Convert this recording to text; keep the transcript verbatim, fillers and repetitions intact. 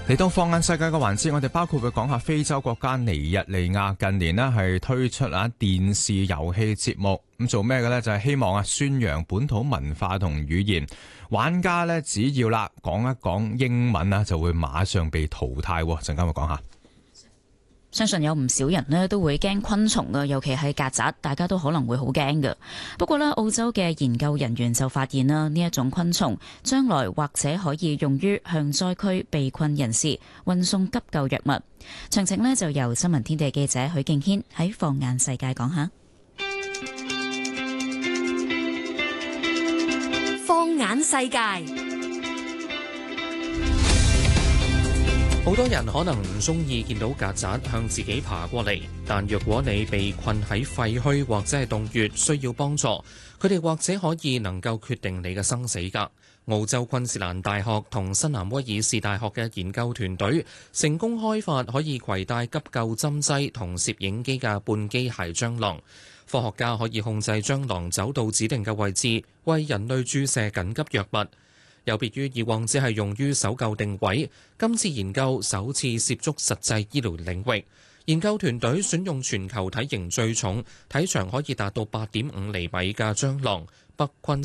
嚟到放眼世界嘅環節，我哋包括會講下非洲國家尼日利亞近年呢係推出啊電視遊戲節目，咁做咩嘅呢？就係希望啊宣揚本土文化同語言。玩家呢，只要啦講一講英文啊，就會馬上被淘汰。陣間會講下。 相信有唔少人呢都會驚昆蟲啊，尤其係曱甴，大家都可能會好驚嘅。不過呢，澳洲嘅研究人員就發現啦，呢一種昆蟲將來或者可以用於向災區被困人士運送急救藥物。詳情呢就由新聞天地記者許敬軒喺放眼世界講下。 放眼世界。 好多人可能唔中意見到曱甴向自己爬過嚟，但若果你被困喺廢墟或者係洞穴，需要幫助，佢哋或者可以能夠決定你嘅生死㗎。澳洲昆士蘭大學同新南威爾士大學嘅研究團隊成功開發可以攜帶急救針劑同攝影機嘅半機械蟑螂。科學家可以控制蟑螂走到指定嘅位置，為人類注射緊急藥物。有別於以往只係用於搜救定位，今次研究首次涉足實際醫療領域。研究團隊選用全球體型最重、體長可以達到八點五厘米嘅蟑螂北昆